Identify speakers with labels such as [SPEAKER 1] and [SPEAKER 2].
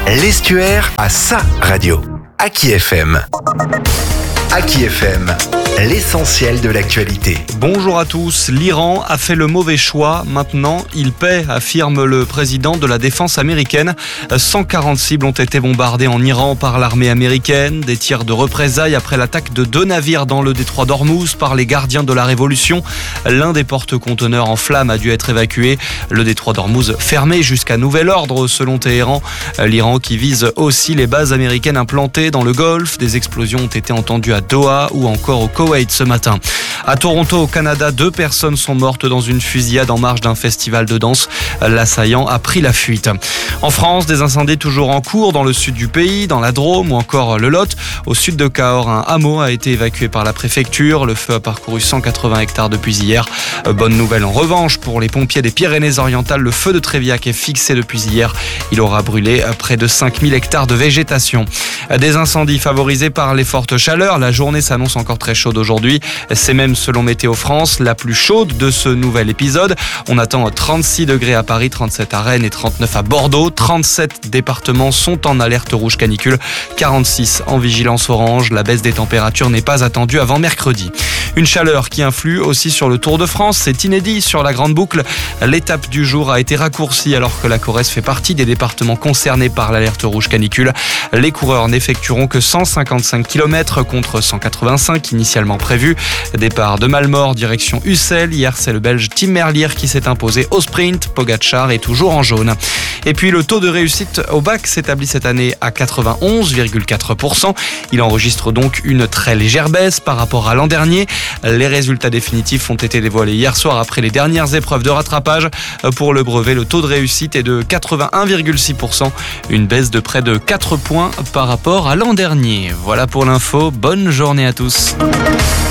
[SPEAKER 1] L'Estuaire a sa radio. Aki FM. Aki FM, l'essentiel de l'actualité.
[SPEAKER 2] Bonjour à tous. L'Iran a fait le mauvais choix. Maintenant, il paie, affirme le président de la défense américaine. 140 cibles ont été bombardées en Iran par l'armée américaine. Des tirs de représailles après l'attaque de 2 navires dans le détroit d'Ormuz par les gardiens de la Révolution. L'un des porte-conteneurs en flammes a dû être évacué. Le détroit d'Ormuz fermé jusqu'à nouvel ordre selon Téhéran. L'Iran qui vise aussi les bases américaines implantées dans le Golfe. Des explosions ont été entendues à Doha ou encore au Koweït ce matin. À Toronto, au Canada, 2 personnes sont mortes dans une fusillade en marge d'un festival de danse. L'assaillant a pris la fuite. En France, des incendies toujours en cours dans le sud du pays, dans la Drôme ou encore le Lot. Au sud de Cahors, un hameau a été évacué par la préfecture. Le feu a parcouru 180 hectares depuis hier. Bonne nouvelle en revanche pour les pompiers des Pyrénées-Orientales. Le feu de Tréviac est fixé depuis hier. Il aura brûlé près de 5000 hectares de végétation. Des incendies favorisés par les fortes chaleurs. La journée s'annonce encore très chaude aujourd'hui. C'est même, selon Météo France, la plus chaude de ce nouvel épisode. On attend 36 degrés à Paris, 37 à Rennes et 39 à Bordeaux. 37 départements sont en alerte rouge canicule, 46 en vigilance orange. La baisse des températures n'est pas attendue avant mercredi. Une chaleur qui influe aussi sur le Tour de France. C'est inédit sur la Grande Boucle. L'étape du jour a été raccourcie alors que la Corrèze fait partie des départements concernés par l'alerte rouge canicule. Les coureurs n'effectueront que 155 km contre 185 initialement prévus. Départ de Malmort, direction Ussel. Hier, c'est le Belge Tim Merlier qui s'est imposé au sprint. Pogacar est toujours en jaune. Et puis, le taux de réussite au bac s'établit cette année à 91,4%. Il enregistre donc une très légère baisse par rapport à l'an dernier. Les résultats définitifs ont été dévoilés hier soir après les dernières épreuves de rattrapage. Pour le brevet, le taux de réussite est de 81,6%. Une baisse de près de 4 points par rapport à l'an dernier. Voilà pour l'info. Bonne journée à tous.